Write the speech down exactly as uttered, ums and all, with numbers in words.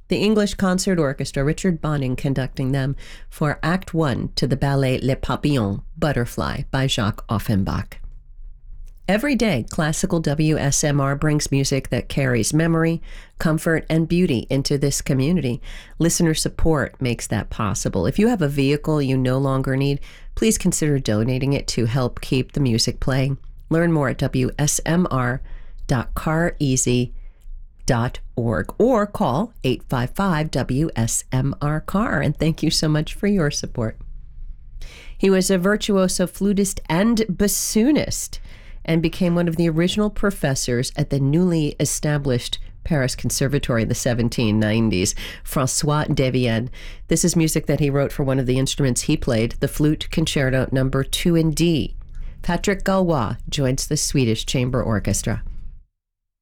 The English Concert Orchestra, Richard Bonning conducting them for Act One to the ballet Les Papillons, Butterfly by Jacques Offenbach. Every day, classical W S M R brings music that carries memory, comfort, and beauty into this community. Listener support makes that possible. If you have a vehicle you no longer need, please consider donating it to help keep the music playing. Learn more at w s m r dot car easy dot org or call eight five five W S M R car. And thank you so much for your support. He was a virtuoso flutist and bassoonist, and became one of the original professors at the newly established Paris Conservatory in the seventeen nineties, François Devienne. This is music that he wrote for one of the instruments he played, the Flute Concerto Number two in D. Patrick Galois joins the Swedish Chamber Orchestra.